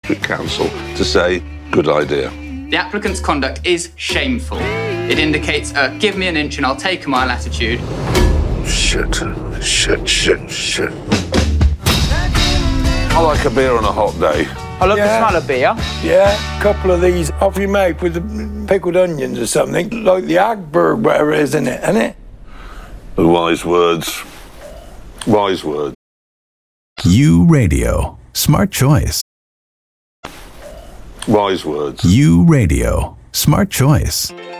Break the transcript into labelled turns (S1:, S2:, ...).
S1: District Council to say, good idea.
S2: The applicant's conduct is shameful. It indicates a give me an inch and I'll take a mile attitude.
S1: Shit. I like a beer on a hot day.
S3: I love the smell of beer.
S4: Yeah, a couple of these off your mouth with the pickled onions or something, like the Agberg, whatever it is, isn't it?
S1: The wise words. Wise words.
S5: U Radio. Smart choice.
S1: Wise words.
S5: U Radio. Smart choice.